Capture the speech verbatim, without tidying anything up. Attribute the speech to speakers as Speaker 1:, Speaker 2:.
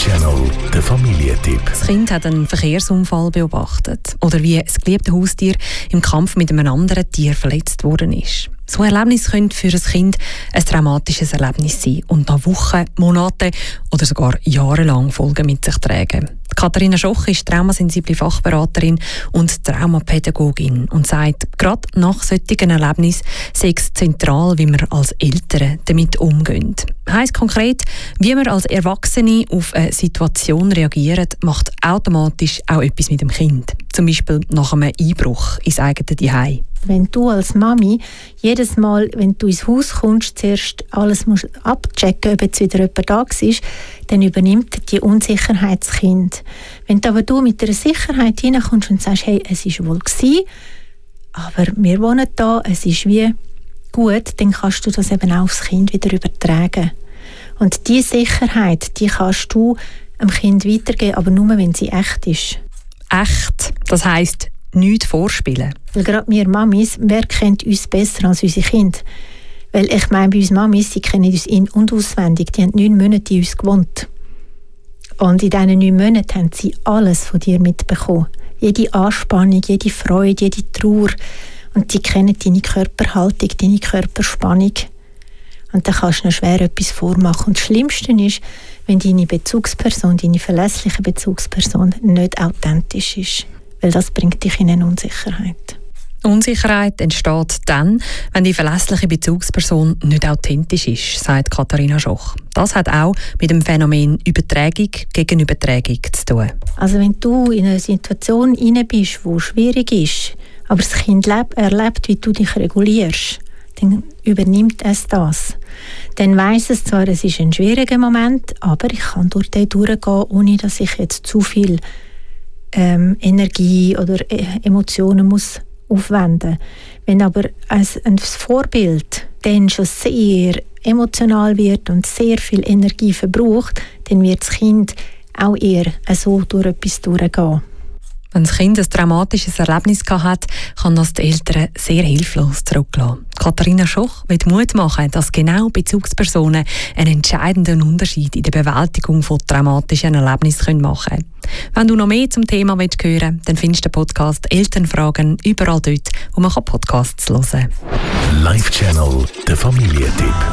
Speaker 1: Live-Channel, der Familientipp.
Speaker 2: Das Kind hat einen Verkehrsunfall beobachtet oder wie das geliebte Haustier im Kampf mit einem anderen Tier verletzt worden ist. So ein Erlebnis könnte für ein Kind ein traumatisches Erlebnis sein und nach Wochen, Monaten oder sogar jahrelang Folgen mit sich tragen. Katharina Schoch ist traumasensible Fachberaterin und Traumapädagogin und sagt, gerade nach solchen Erlebnissen sei es zentral, wie wir als Eltern damit umgehen. Heisst konkret, wie wir als Erwachsene auf eine Situation reagieren, macht automatisch auch etwas mit dem Kind. Zum Beispiel nach einem Einbruch ins eigene Zuhause.
Speaker 3: Wenn du als Mami jedes Mal, wenn du ins Haus kommst, zuerst alles musst abchecken, ob jetzt wieder jemand da ist, dann übernimmt die Unsicherheit das Kind. Wenn du aber du mit einer Sicherheit hineinkommst und sagst, hey, es war wohl gewesen, aber wir wohnen da, es ist wie gut, dann kannst du das eben auch aufs Kind wieder übertragen. Und diese Sicherheit, die kannst du dem Kind weitergeben, aber nur, wenn sie echt ist.
Speaker 2: Echt, das heisst, nichts vorspielen.
Speaker 3: Weil gerade wir Mamis, wer kennt uns besser als unsere Kinder? Weil ich meine, bei uns Mamis, sie kennen uns in- und auswendig. Die haben neun Monate in uns gewohnt. Und in diesen neun Monaten haben sie alles von dir mitbekommen. Jede Anspannung, jede Freude, jede Trauer. Und die kennen deine Körperhaltung, deine Körperspannung. Und dann kannst du ihnen schwer etwas vormachen. Und das Schlimmste ist, wenn deine Bezugsperson, deine verlässliche Bezugsperson nicht authentisch ist. Weil das bringt dich in eine Unsicherheit.
Speaker 2: Unsicherheit entsteht dann, wenn die verlässliche Bezugsperson nicht authentisch ist, sagt Katharina Schoch. Das hat auch mit dem Phänomen Übertragung gegen Übertragung zu tun.
Speaker 3: Also wenn du in eine Situation hinein bist, die schwierig ist, aber das Kind lebt, erlebt, wie du dich regulierst, dann übernimmt es das. Dann weiss es zwar, es ist ein schwieriger Moment, aber ich kann durch den durchgehen, ohne dass ich jetzt zu viel ähm, Energie oder äh, Emotionen muss aufwenden. Wenn aber als ein Vorbild dann schon sehr emotional wird und sehr viel Energie verbraucht, dann wird das Kind auch eher so durch etwas durchgehen.
Speaker 2: Wenn das Kind ein traumatisches Erlebnis hat, kann das die Eltern sehr hilflos zurücklassen. Katharina Schoch will Mut machen, dass genau Bezugspersonen einen entscheidenden Unterschied in der Bewältigung von traumatischen Erlebnissen machen können. Wenn du noch mehr zum Thema hören willst, dann findest du den Podcast «Elternfragen» überall dort, wo man Podcasts hören kann.
Speaker 1: Live-Channel, der Familientipp.